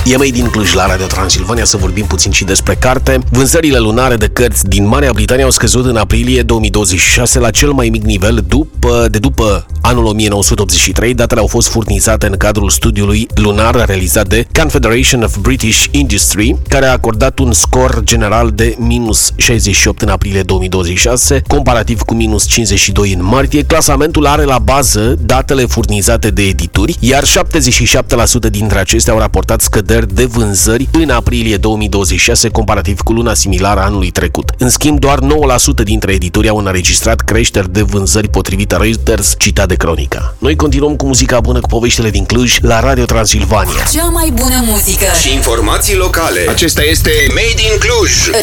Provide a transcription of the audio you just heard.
E Made in Cluj la Radio Transilvania, să vorbim puțin și despre carte. Vânzările lunare de cărți din Marea Britanie au scăzut în aprilie 2026 la cel mai mic nivel după anul 1983. Datele au fost furnizate în cadrul studiului lunar realizat de Confederation of British Industry, care a acordat un scor general de minus 68 în aprilie 2026, comparativ cu minus 52 în martie. Clasamentul are la bază datele furnizate de edituri, iar 77% dintre acestea au raportat scăderi de vânzări în aprilie 2026, comparativ cu luna similară a anului trecut. În schimb, doar 9% dintre editori au înregistrat creșteri de vânzări, potrivit Reuters, citat de Cronica. Noi continuăm cu muzica bună, cu poveștile din Cluj la Radio Transilvania. Cea mai bună muzică și informații locale. Acesta este Made in Cluj.